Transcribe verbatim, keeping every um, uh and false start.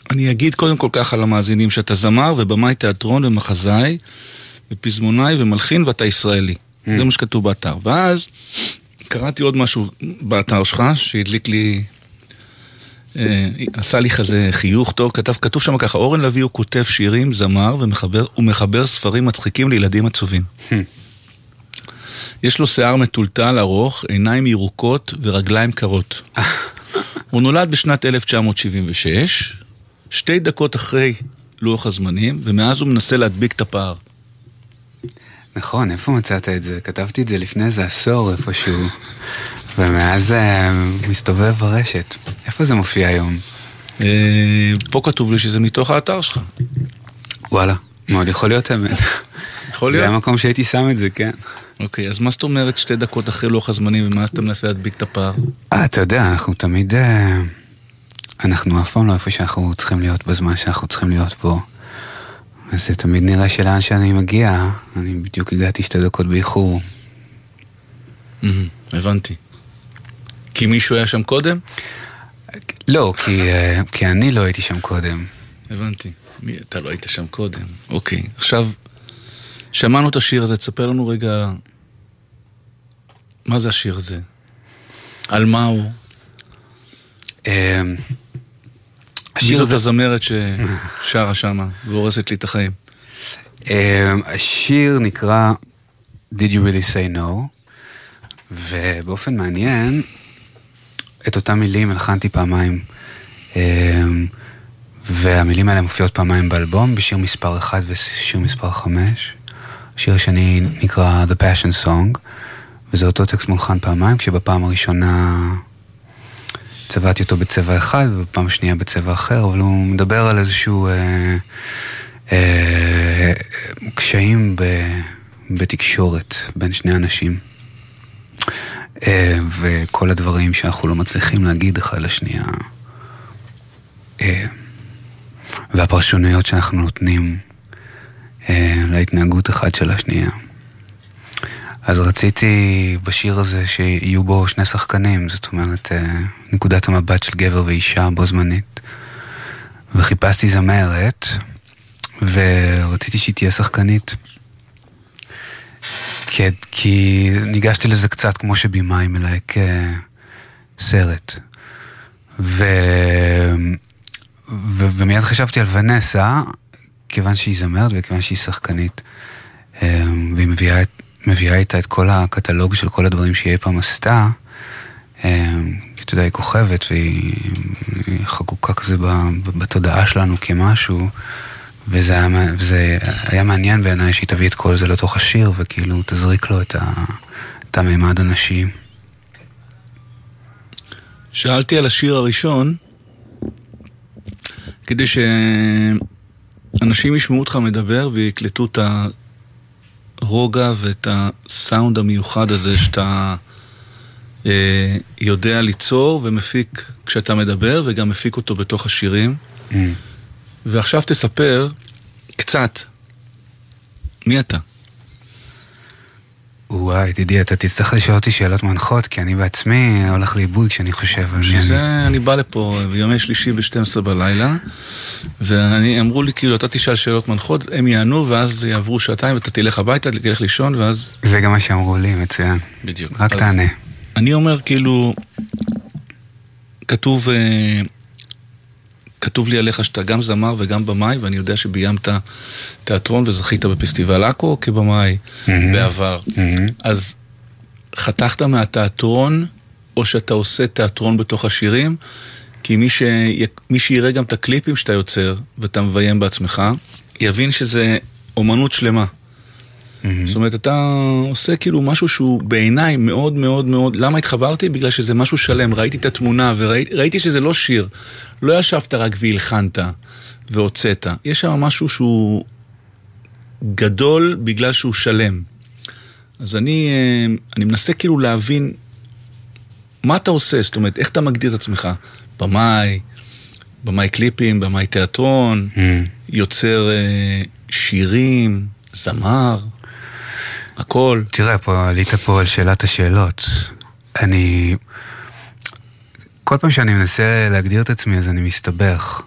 אני אגיד קודם כל ככה למאזינים, שאתה זמר ובמאי תיאטרון ומחזאי, ופזמונאי ומלחין ואתה ישראלי. Mm. זה מה שכתוב באתר. ואז קראתי עוד משהו באתר שלך, שהדליק לי, אה, עשה לי כזה חיוך טוב, כתב, כתוב שם ככה, אורן לוי הוא כותב שירים, זמר, ומחבר, ומחבר ספרים מצחיקים לילדים עצובים. Mm. יש לו שיער מטולטל ארוך, עיניים ירוקות ורגליים קרות. הוא נולד בשנת אלף תשע מאות שבעים ושש, שתי דקות אחרי לוח הזמנים, ומאז הוא מנסה להדביק את הפער. נכון, איפה מצאת את זה? כתבתי את זה לפני איזה עשור איפשהו, ומאז uh, מסתובב ברשת. איפה זה מופיע היום? Uh, פה כתוב לי שזה מתוך האתר שלך. וואלה, מאוד יכול להיות אמת. יכול להיות? זה המקום שהייתי שם את זה, כן. אוקיי, אז מה זאת אומרת שתי דקות אחרי לוח הזמנים, ומאז אתה מנסה להדביק את הפער? אה, אתה יודע, אנחנו תמיד... Uh, אנחנו אף פעם לא איפה שאנחנו צריכים להיות בזמן שאנחנו צריכים להיות פה. אז זה תמיד נראה שלאן שאני מגיע, אני בדיוק הגעתי שתי דקות באיחור. הבנתי. כי מישהו היה שם קודם? לא, כי, כי אני לא הייתי שם קודם. הבנתי. מי, אתה לא היית שם קודם. אוקיי. עכשיו, שמענו את השיר הזה, תספר לנו רגע, מה זה השיר הזה? על מה הוא? מי זאת הזמרת ששרה שמה והורסת לי את החיים? השיר נקרא Did You Really Say No, ובאופן מעניין את אותם מילים הלחנתי פעמיים, והמילים האלה מופיעות פעמיים באלבום, בשיר מספר אחד ושיר מספר חמש. השיר השני נקרא The Passion Song, וזה אותו טקסט מולחן פעמיים, כשבפעם הראשונה צבעתי אותו בצבע אחד, ובפעם שנייה בצבע אחר, אבל הוא מדבר על איזשהו אה, אה, קשיים ב, בתקשורת בין שני אנשים, אה, וכל הדברים שאנחנו לא מצליחים להגיד אחד לשנייה, אה, והפרשנויות שאנחנו נותנים אה, להתנהגות אחד של השנייה. אז רציתי בשיר הזה שיהיו בו שני שחקנים, זאת אומרת, נקודת המבט של גבר ואישה בו זמנית. וחיפשתי זמרת, ורציתי שהיא תהיה שחקנית. כי, כי ניגשתי לזה קצת כמו שבימאי מלהק סרט. ו, ו, ומיד חשבתי על ונסה, כיוון שהיא זמרת וכיוון שהיא שחקנית. והיא מביאה את מביאה איתה את כל הקטלוג של כל הדברים שהיא אי פעם עשתה, כי אתה יודע, היא כוכבת והיא חקוקה כזה בתודעה שלנו כמשהו, וזה היה, וזה היה מעניין בעיניי שהיא תביא את כל זה לתוך השיר, וכאילו תזריק לו את, ה, את המימד הנשי. שאלתי על השיר הראשון, כדי שאנשים ישמעו אותך מדבר ויקלטו את ה... רוגע ואת הסאונד המיוחד הזה שאתה אה, יודע ליצור ומפיק כשאתה מדבר, וגם מפיק אותו בתוך השירים. Mm. ועכשיו תספר קצת מי אתה. וואי, דידי, אתה תצטרך לשאול אותי שאלות מנחות, כי אני בעצמי הולך לאיבוד כשאני חושב על מי אני. שזה אני בא לפה ביומי שלישי ב-שתים עשרה בלילה, ואני אמרו לי, כאילו, אתה תשאל שאלות מנחות, הם יענו, ואז יעברו שעתיים, ואתה תלך הביתה, תלך לישון, ואז... זה גם מה שאמרו לי, מצוין. בדיוק. רק תענה. אני אומר, כאילו, כתוב... כתוב לי עליך שאתה גם זמר וגם במאי, ואני יודע שביימת תיאטרון וזכית בפסטיבל אקו כבמאי mm-hmm. בעבר. Mm-hmm. אז חתכת מהתיאטרון, או שאתה עושה תיאטרון בתוך השירים, כי מי, ש... מי שיראה גם את הקליפים שאתה יוצר, ואתה מביים בעצמך, יבין שזה אומנות שלמה. Mm-hmm. זאת אומרת, אתה עושה כאילו משהו שהוא בעיניי מאוד מאוד מאוד... למה התחברתי? בגלל שזה משהו שלם. ראיתי את התמונה וראיתי שזה לא שיר. לא ישבת רק והלחנת והוצאת. יש שם משהו שהוא גדול בגלל שהוא שלם. אז אני, אני מנסה כאילו להבין מה אתה עושה, זאת אומרת, איך אתה מגדיר את עצמך? במאי, במאי קליפים, במאי תיאטרון, mm. יוצר שירים, זמר, הכל. תראה, פה, עלית פה על שאלת השאלות. אני... כל פעם שאני מנסה להגדיר את עצמי, אז אני מסתבך.